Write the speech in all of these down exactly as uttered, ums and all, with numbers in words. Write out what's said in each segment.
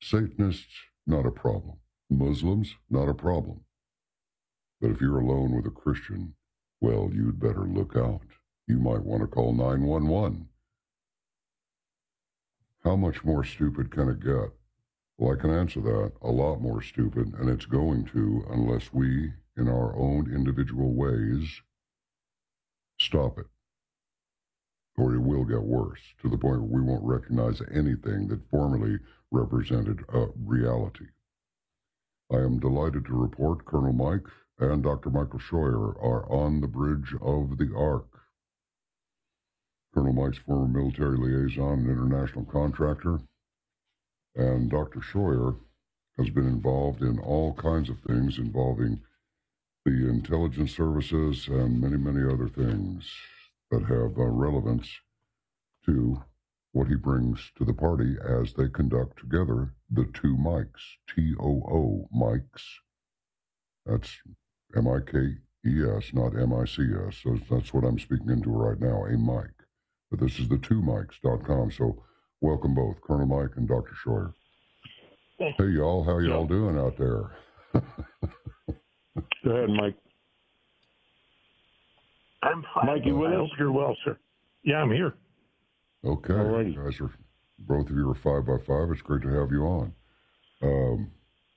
Satanists, not a problem. Muslims, not a problem. But if you're alone with a Christian, well, you'd better look out. You might want to call nine one one. How much more stupid can it get? Well, I can answer that. A lot more stupid, and it's going to unless we, in our own individual ways, stop it. Or it will get worse, to the point where we won't recognize anything that formerly represented a reality. I am delighted to report Colonel Mike and Doctor Michael Scheuer are on the bridge of the Ark. Colonel Mike's former military liaison and international contractor, and Doctor Scheuer has been involved in all kinds of things involving the intelligence services and many, many other things that have uh, relevance to what he brings to the party as they conduct together the two Mikes, T O O Mikes. That's M I K E S, not M I C S. So that's what I'm speaking into right now, a mic. But this is the two mics dot com. So welcome both, Colonel Mike and Doctor Scheuer. Hey, y'all. How y'all yeah. doing out there? Go ahead, Mike. I'm fine. Mike, you with I us? hope you're well, sir. Yeah, I'm here. Okay. Alrighty. You guys are, both of you are five by five. It's great to have you on. Um,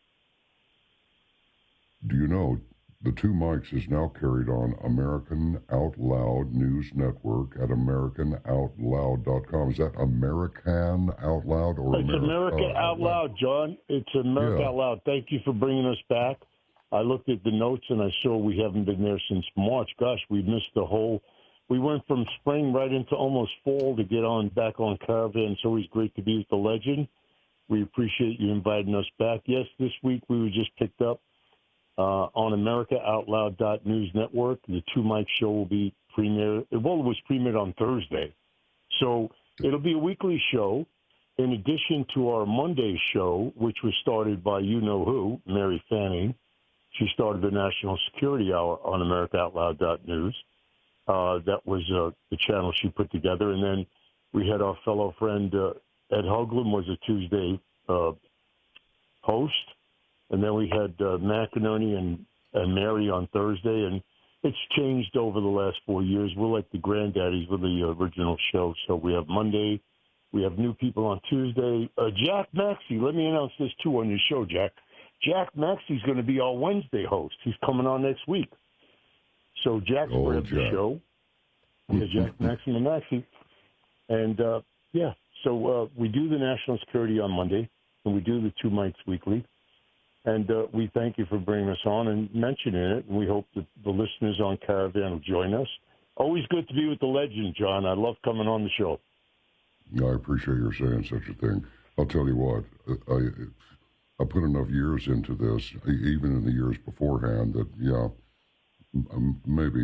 do you know the two mics is now carried on American Out Loud News Network at American Out Loud dot com. Is that American Out Loud or It's America, America Out Loud, John. It's America yeah. Out Loud. Thank you for bringing us back. I looked at the notes and I saw we haven't been there since March. Gosh, we missed the whole. We went from spring right into almost fall to get on back on Caravan. It's always great to be with the legend. We appreciate you inviting us back. Yes, this week we were just picked up uh, on America Out Loud dot News Network. The Two Mike Show will be premiered. Well, it was premiered on Thursday. So it'll be a weekly show in addition to our Monday show, which was started by you-know-who, Mary Fanning. She started the National Security Hour on America Out Loud dot News. Uh, that was uh, the channel she put together. And then we had our fellow friend uh, Ed Hoagland was a Tuesday uh, host. And then we had uh, McInerney and, and Mary on Thursday. And it's changed over the last four years. We're like the granddaddies with the original show. So we have Monday. We have new people on Tuesday. Uh, Jack Maxey, let me announce this too on your show, Jack. Jack Maxey's going to be our Wednesday host. He's coming on next week. So Jack's oh, grabbed Jack. the show. Yeah, Jack Maxey and Maxey. And, uh, yeah, so uh, we do the national security on Monday, and we do the two mics weekly. And uh, we thank you for bringing us on and mentioning it. And we hope that the listeners on Caravan will join us. Always good to be with the legend, John. I love coming on the show. I appreciate your saying such a thing. I'll tell you what, I, I put enough years into this, even in the years beforehand, that, yeah, Um, maybe,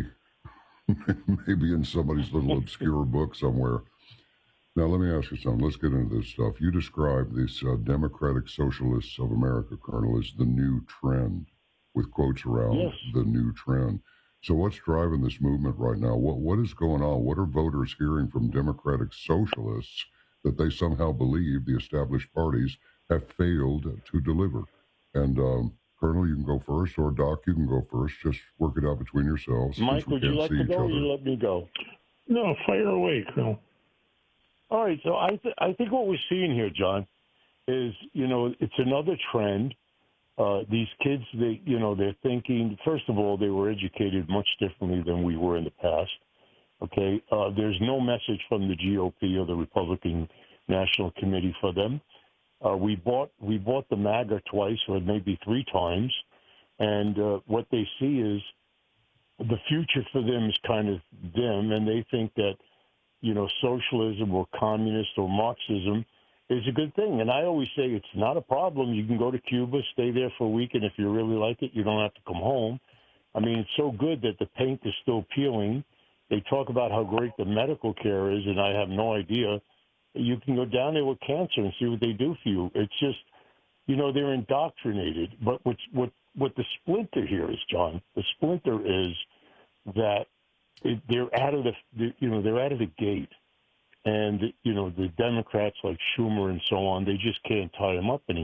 maybe in somebody's little obscure book somewhere. Now, let me ask you something. Let's get into this stuff. You describe these uh, Democratic Socialists of America, Colonel, as the new trend, with quotes around yes. the new trend. So what's driving this movement right now? What What is going on? What are voters hearing from Democratic Socialists that they somehow believe the established parties have failed to deliver? And, um, Colonel, you can go first, or Doc, you can go first. Just work it out between yourselves. Mike, would you like to go, or you let me go? No, fire away, Colonel. All right, so I, th- I think what we're seeing here, John, is, you know, it's another trend. Uh, these kids, they, you know, they're thinking, first of all, they were educated much differently than we were in the past, okay? Uh, there's no message from the G O P or the Republican National Committee for them. Uh, we bought we bought the MAGA twice, or maybe three times, and uh, what they see is the future for them is kind of dim, and they think that, you know, socialism or communist or Marxism is a good thing. And I always say it's not a problem. You can go to Cuba, stay there for a week, and if you really like it, you don't have to come home. I mean, it's so good that the paint is still peeling. They talk about how great the medical care is, and I have no idea. You can go down there with cancer and see what they do for you. It's just, you know, they're indoctrinated. But what's, what what the splinter here is, John, the splinter is that it, they're out of the, the, you know, they're out of the gate. And, you know, the Democrats like Schumer and so on, they just can't tie them up anymore.